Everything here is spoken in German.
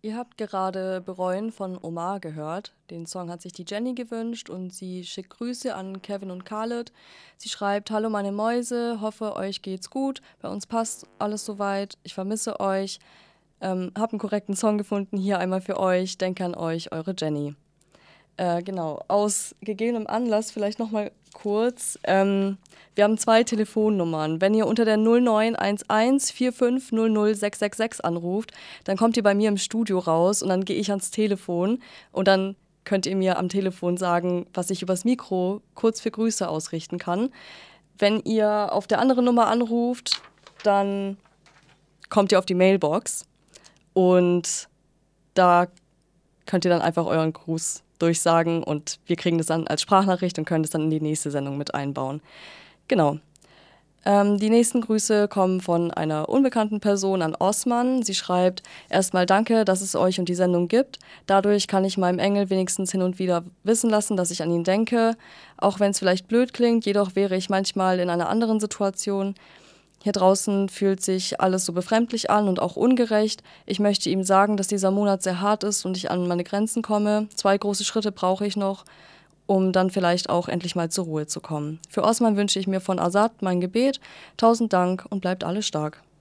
Ihr habt gerade Bereuen von Omar gehört. Den Song hat sich die Jenny gewünscht und sie schickt Grüße an Kevin und Khaled. Sie schreibt: Hallo meine Mäuse, hoffe euch geht's gut. Bei uns passt alles soweit. Ich vermisse euch. Hab einen korrekten Song gefunden. Hier einmal für euch. Denke an euch, eure Jenny. Genau, aus gegebenem Anlass vielleicht nochmal kurz. Wir haben 2 Telefonnummern. Wenn ihr unter der 0911 45 666 anruft, dann kommt ihr bei mir im Studio raus und dann gehe ich ans Telefon und dann könnt ihr mir am Telefon sagen, was ich übers Mikro kurz für Grüße ausrichten kann. Wenn ihr auf der anderen Nummer anruft, dann kommt ihr auf die Mailbox und da könnt ihr dann einfach euren Gruß durchsagen und wir kriegen das dann als Sprachnachricht und können das dann in die nächste Sendung mit einbauen. Genau. Die nächsten Grüße kommen von einer unbekannten Person an Osman. Sie schreibt: Erstmal danke, dass es euch und die Sendung gibt. Dadurch kann ich meinem Engel wenigstens hin und wieder wissen lassen, dass ich an ihn denke. Auch wenn es vielleicht blöd klingt, jedoch wäre ich manchmal in einer anderen Situation. Hier draußen fühlt sich alles so befremdlich an und auch ungerecht. Ich möchte ihm sagen, dass dieser Monat sehr hart ist und ich an meine Grenzen komme. 2 große Schritte brauche ich noch, um dann vielleicht auch endlich mal zur Ruhe zu kommen. Für Osman wünsche ich mir von Azad mein Gebet. 1000 Dank und bleibt alle stark.